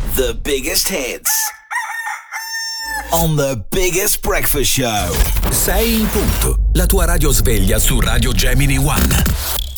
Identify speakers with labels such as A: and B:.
A: The biggest hits on the biggest breakfast show.
B: 6 in punto. La tua radio sveglia su Radio Gemini One.